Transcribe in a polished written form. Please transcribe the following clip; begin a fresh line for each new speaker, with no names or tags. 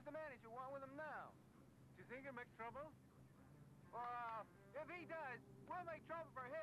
the manager want with him now?
Do you think he'll make trouble?
If he does, we'll make trouble for him.